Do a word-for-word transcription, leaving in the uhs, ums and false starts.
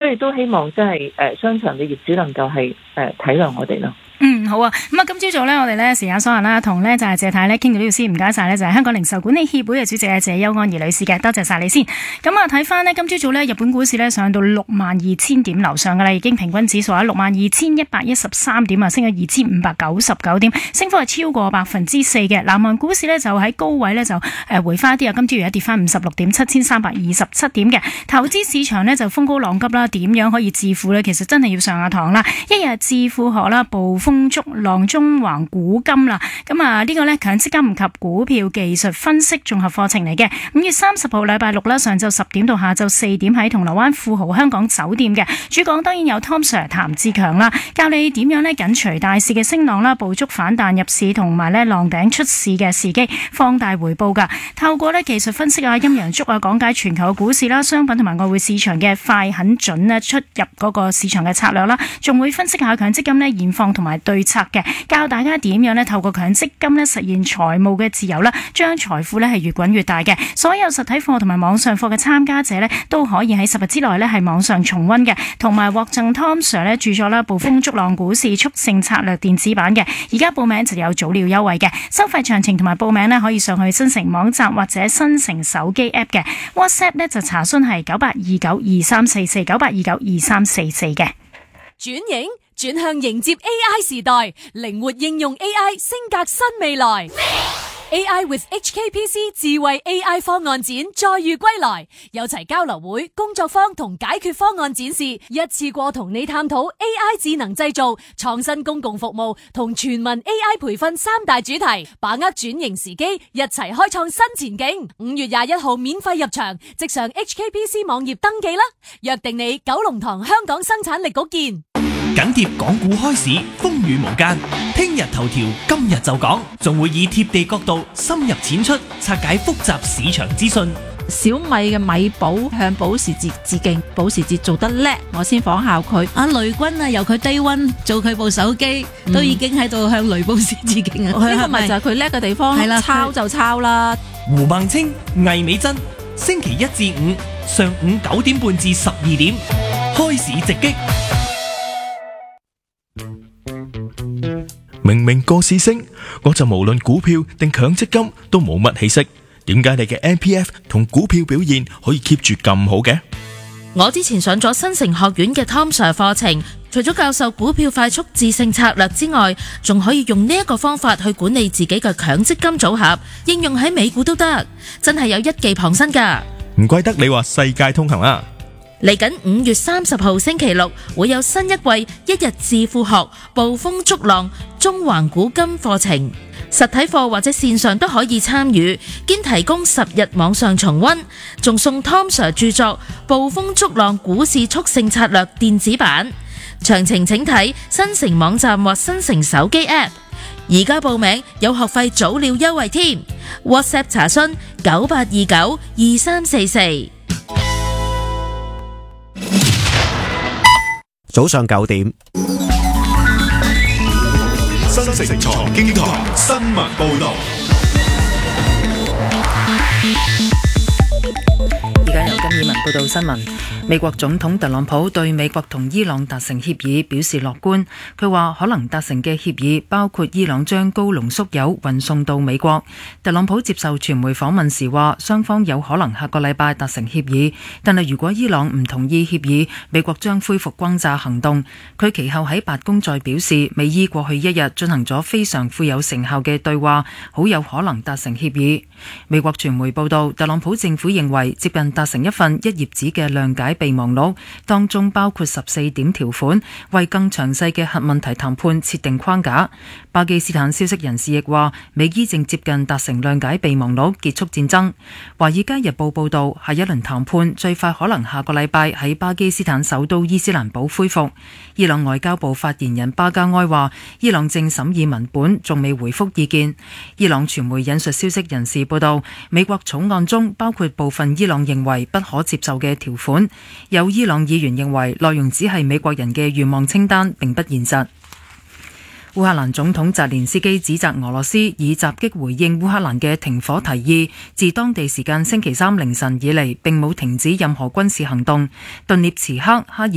以都希望即係誒商場嘅業主能夠係誒體諒我哋咯。 嗯，好啊。咁啊，今朝早咧，我哋咧時間所限啦，同咧就係謝太咧傾到呢度先，唔該晒咧，就係香港零售管理協會嘅主席啊謝邱安儀女士嘅，多謝晒你先。咁啊，睇翻呢，今朝早咧，日本股市咧上到六萬二千點樓上噶啦，已經平均指數喺六萬二千一百一十三點啊，升咗二千五百九十九點，升幅係超過百分之四嘅。南韓股市咧就喺高位咧就誒回翻啲啊，今朝而家跌翻五十六點，七千三百二十七點嘅。投資市場呢就風高浪急啦，點樣可以致富呢？其實真係要上下堂啦，一日致富學啦，暴風逐浪中橫股金啦，咁啊呢個呢強積金及股票技術分析綜合課程嚟嘅。五月三十號禮拜六啦，上晝十點到下晝四點喺銅鑼灣富豪香港酒店嘅，主講當然有 Tom Sir 譚志強啦，教你點樣呢緊隨大市嘅升浪啦，捕捉反彈入市同埋呢浪頂出市嘅時機，放大回報噶。透過呢技術分析啊、陰陽燭啊，講解全球嘅股市啦、商品同埋外匯市場嘅快、狠、準呢出入嗰個市場嘅策略啦，仲會分析下強積金呢現況同埋對策嘅，教大家點樣呢透過強積金呢實現財務嘅自由啦，將財富呢係越滾越大嘅。所有實體課同埋網上課嘅參加者呢，都可以喺十日之內呢係網上重溫嘅，同埋獲贈 Tom Sir 呢著作啦《暴風逐浪股市速勝策略》電子版嘅。而家報名就有早鳥優惠嘅，收費詳情同埋報名呢可以上去新城網站或者新城手機 App 嘅。 WhatsApp 呢就查詢係九八二九二三四四九八二九二三四四嘅。 轉型轉向迎接 A I 時代，靈活應用 A I 升格新未來。A I with H K P C 智慧 A I 方案展再遇歸來，有齊交流會、工作坊同解決方案展示，一次過同你探討 A I 智能製造、創新公共服務同全民 A I 培訓三大主題，把握轉型時機，一齊開創新前景。五月廿一號免費入場，即上 H K P C 網頁登記啦！約定你九龍塘香港生產力局見。 緊貼港股開市，風雨無間。聽日頭條，今日就講，仲會以貼地角度深入淺出，拆解複雜市場資訊。 小米嘅米寶向保時捷致敬，保時捷做得叻，我先仿效佢。阿雷軍啊，由佢低溫做佢部手機，嗯、都已經喺度向雷保時致敬啊！呢個咪就係佢叻嘅地方，係啦，抄就抄啦。 胡孟青、魏美珍，星期一至五上午九點半至十二點，開市直擊。 明明個市升，我就無論股票定強積金都冇乜起色，點解你嘅 M P F 同股票表現可以 keep 住咁好嘅？ 我之前上咗新城學院嘅 Tom Sir 課程，除咗教授股票快速致勝策略之外，仲可以用呢一個方法去管理自己嘅強積金組合，應用喺美股都得，真係有一技傍身噶。 唔怪得你話世界通行啦！ 嚟緊五月三十號星期六會有新一季一日致富學暴風逐浪中橫股金課程，實體課或者線上都可以參與，兼提供十日網上重溫，仲送 Tom Sir 著作《暴風逐浪股市速勝策略》電子版。詳情請睇新城網站或新城手機 App。而家報名有學費早鳥優惠添 ，WhatsApp 查詢九八二九二三四四。 早上九點， 新城財經台新聞報道。 而家由金以文報道新聞。美國總統特朗普對美國同伊朗達成協議表示樂觀。佢話可能達成嘅協議包括伊朗將高濃縮鈾運送到美國。特朗普接受傳媒訪問時話，雙方有可能下個禮拜達成協議，但係如果伊朗唔同意協議，美國將恢復轟炸行動。佢其後喺白宮再表示，美伊過去一日進行咗非常富有成效嘅對話，好有可能達成協議。美國傳媒報道，特朗普政府認為接近達成一份一頁紙嘅諒解備忘錄，當中包括十四點條款，為更詳細嘅核問題談判設定框架。巴基斯坦消息人士亦話，美伊正接近達成諒解備忘錄，結束戰爭。華爾街日報報道，下一輪談判最快可能下個禮拜喺巴基斯坦首都伊斯蘭堡恢復。伊朗外交部發言人巴加埃話，伊朗正審議文本，仲未回覆意見。伊朗傳媒引述消息人士報道，美國草案中包括部分伊朗認為不可接受嘅條款，有伊朗議員認為內容只係美國人嘅願望清單，並不現實。烏克蘭總統澤連斯基指責俄羅斯以襲擊回應烏克蘭嘅停火提議，自當地時間星期三凌晨以嚟並冇停止任何軍事行動。頓涅茨克、哈爾